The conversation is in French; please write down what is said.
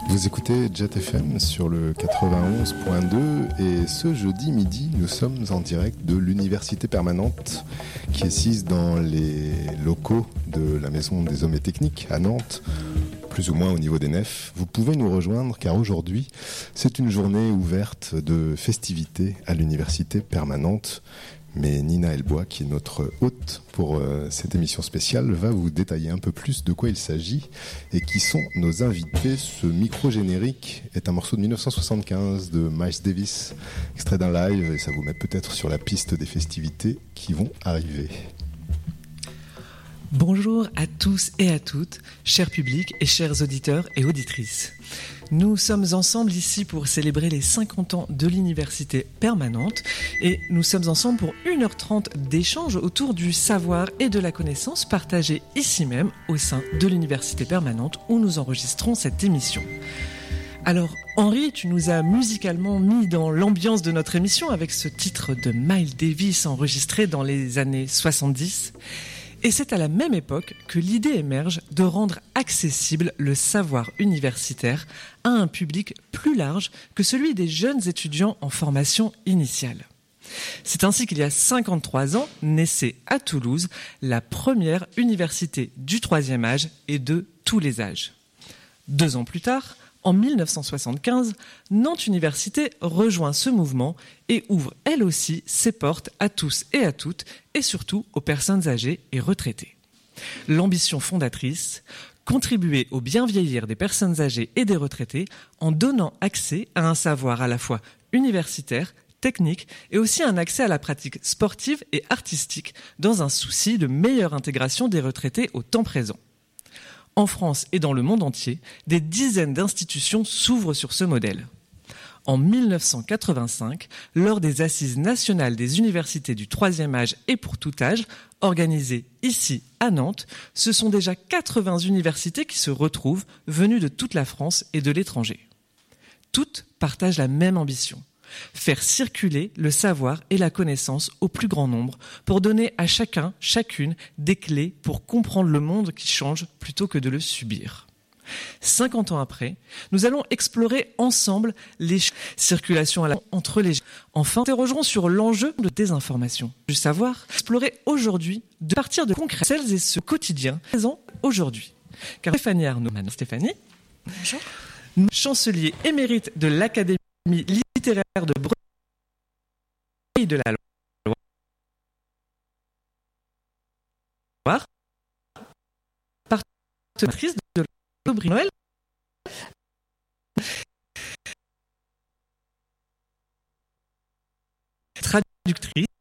Vous écoutez Jet FM sur le 91.2 et ce jeudi midi, nous sommes en direct de l'Université Permanente qui est sise dans les locaux de la Maison des Hommes et Techniques à Nantes, plus ou moins au niveau des nefs. Vous pouvez nous rejoindre car aujourd'hui, c'est une journée ouverte de festivités à l'Université Permanente. Mais Nina Elbois, qui est notre hôte pour cette émission spéciale, va vous détailler un peu plus de quoi il s'agit et qui sont nos invités. Ce micro-générique est un morceau de 1975 de Miles Davis, extrait d'un live, et ça vous met peut-être sur la piste des festivités qui vont arriver. Bonjour à tous et à toutes, chers publics et chers auditeurs et auditrices. Nous sommes ensemble ici pour célébrer les 50 ans de l'Université Permanente et nous sommes ensemble pour 1h30 d'échange autour du savoir et de la connaissance partagés ici même au sein de l'Université Permanente où nous enregistrons cette émission. Alors Henri, tu nous as musicalement mis dans l'ambiance de notre émission avec ce titre de Miles Davis enregistré dans les années 70. Et c'est à la même époque que l'idée émerge de rendre accessible le savoir universitaire à un public plus large que celui des jeunes étudiants en formation initiale. C'est ainsi qu'il y a 53 ans, naissait à Toulouse la première université du troisième âge et de tous les âges. 2 ans plus tard, en 1975, Nantes Université rejoint ce mouvement et ouvre elle aussi ses portes à tous et à toutes, et surtout aux personnes âgées et retraitées. L'ambition fondatrice, contribuer au bien vieillir des personnes âgées et des retraités en donnant accès à un savoir à la fois universitaire, technique et aussi un accès à la pratique sportive et artistique dans un souci de meilleure intégration des retraités au temps présent. En France et dans le monde entier, des dizaines d'institutions s'ouvrent sur ce modèle. En 1985, lors des Assises nationales des universités du troisième âge et pour tout âge, organisées ici à Nantes, ce sont déjà 80 universités qui se retrouvent, venues de toute la France et de l'étranger. Toutes partagent la même ambition. Faire circuler le savoir et la connaissance au plus grand nombre pour donner à chacun, chacune, des clés pour comprendre le monde qui change plutôt que de le subir. 50 ans après, nous allons explorer ensemble les circulations entre les gens. Enfin, nous interrogerons sur l'enjeu de désinformation. Du savoir, explorer aujourd'hui, de partir de concret, celles et ceux quotidiens présents aujourd'hui. Car Stéphanie Arnaud, Stéphanie, bonjour. Chancelier émérite de l'Académie littéraire de Bretagne de la Loire, partenatrice de l'Aubry Noël, traductrice